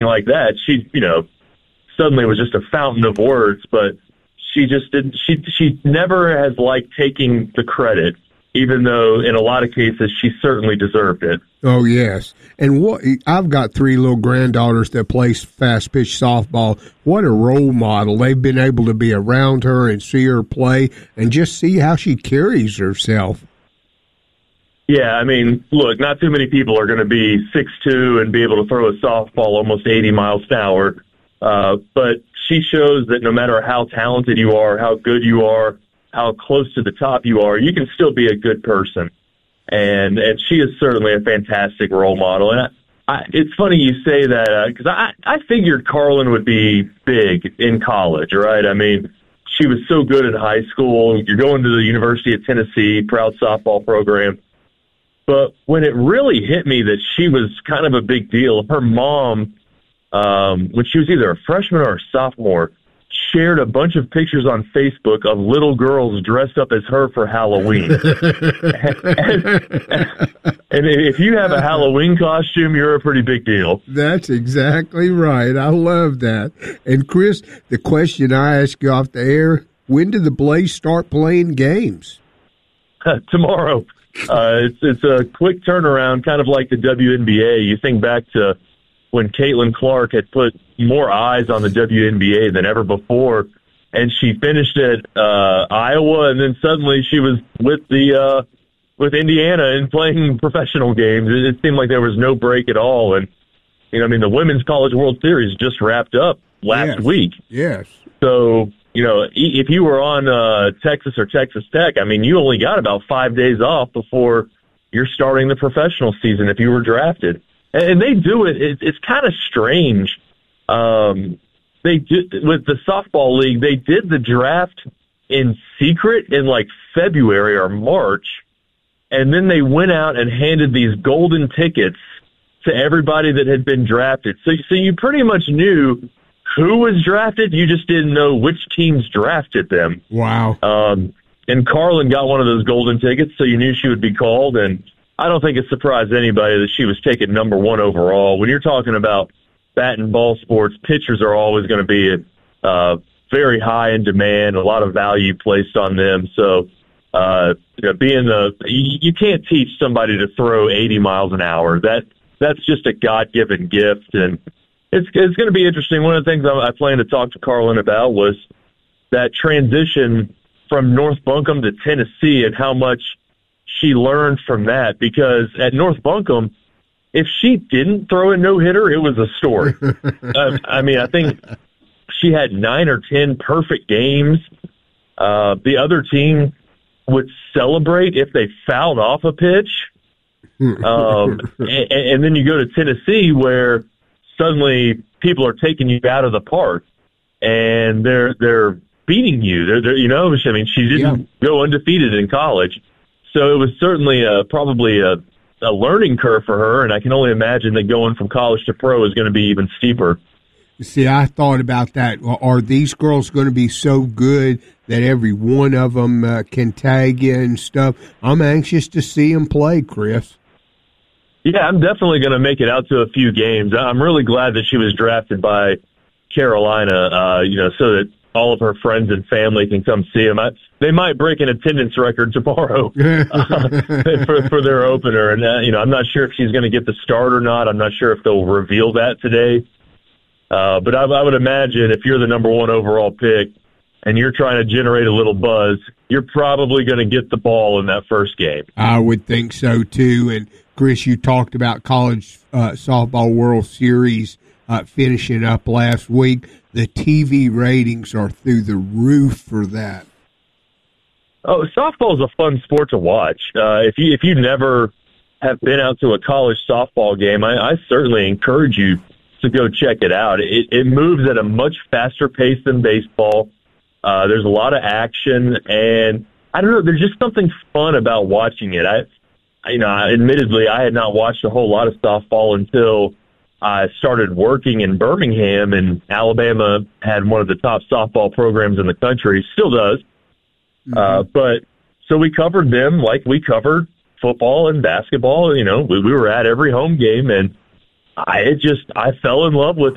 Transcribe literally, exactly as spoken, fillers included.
like that. She, you know, suddenly was just a fountain of words, but she just didn't, she, she never has liked taking the credit, even though in a lot of cases she certainly deserved it. Oh, yes. And what I've got three little granddaughters that play fast pitch softball. What a role model. They've been able to be around her and see her play and just see how she carries herself. Yeah, I mean, look, not too many people are going to be six two and be able to throw a softball almost eighty miles an hour. Uh, but she shows that no matter how talented you are, how good you are, how close to the top you are, you can still be a good person. And and she is certainly a fantastic role model. And I, I, it's funny you say that because uh, I, I figured Carlin would be big in college, right? I mean, she was so good in high school. You're going to the University of Tennessee, proud softball program. But when it really hit me that she was kind of a big deal, her mom, um, when she was either a freshman or a sophomore, shared a bunch of pictures on Facebook of little girls dressed up as her for Halloween. and, and if you have a Halloween costume, you're a pretty big deal. That's exactly right. I love that. And, Chris, the question I ask you off the air, when do the Blaze start playing games? Tomorrow. Uh, it's it's a quick turnaround, kind of like the W N B A. You think back to when Caitlin Clark had put more eyes on the W N B A than ever before, and she finished at uh, Iowa, and then suddenly she was with the uh, with Indiana and playing professional games. It, it seemed like there was no break at all. And you know, I mean, the Women's College World Series just wrapped up last yes. week. Yes. So, you know, if you were on uh, Texas or Texas Tech, I mean, you only got about five days off before you're starting the professional season if you were drafted. And they do it. It's kind of strange. Um, they do, with the softball league, they did the draft in secret in like February or March, and then they went out and handed these golden tickets to everybody that had been drafted. So, so you pretty much knew who was drafted. You just didn't know which teams drafted them. Wow. Um, and Carlin got one of those golden tickets, so you knew she would be called. And I don't think it surprised anybody that she was taken number one overall. When you're talking about bat and ball sports, pitchers are always going to be uh, very high in demand, a lot of value placed on them. So, uh, you know, being the, you, you can't teach somebody to throw eighty miles an hour. That that's just a God-given gift, and it's it's going to be interesting. One of the things I, I plan to talk to Carlin about was that transition from North Buncombe to Tennessee and how much she learned from that, because at North Buncombe, if she didn't throw a no-hitter, it was a story. uh, I mean, I think she had nine or ten perfect games. Uh, the other team would celebrate if they fouled off a pitch. Um, and, and then you go to Tennessee where suddenly people are taking you out of the park and they're they're beating you. They're, they're you know, I mean, she didn't yeah. go undefeated in college. So it was certainly a, probably a, a learning curve for her, and I can only imagine that going from college to pro is going to be even steeper. See, I thought about that. Are these girls going to be so good that every one of them uh, can tag you and stuff? I'm anxious to see them play, Chris. Yeah, I'm definitely going to make it out to a few games. I'm really glad that she was drafted by Carolina, uh, you know, so that all of her friends and family can come see them. I, they might break an attendance record tomorrow uh, for, for their opener. And, uh, you know, I'm not sure if she's going to get the start or not. I'm not sure if they'll reveal that today. Uh, but I, I would imagine if you're the number one overall pick and you're trying to generate a little buzz, you're probably going to get the ball in that first game. I would think so, too. And, Chris, you talked about college uh, softball World Series uh, finishing up last week. The T V ratings are through the roof for that. Oh, softball is a fun sport to watch. Uh, if you if you never have been out to a college softball game, I, I certainly encourage you to go check it out. It, it moves at a much faster pace than baseball. Uh, there's a lot of action, and I don't know. There's just something fun about watching it. I, you know, admittedly, I had not watched a whole lot of softball until I started working in Birmingham, and Alabama had one of the top softball programs in the country, still does. Mm-hmm. Uh, but so we covered them like we covered football and basketball. You know, we, we were at every home game, and I it just I fell in love with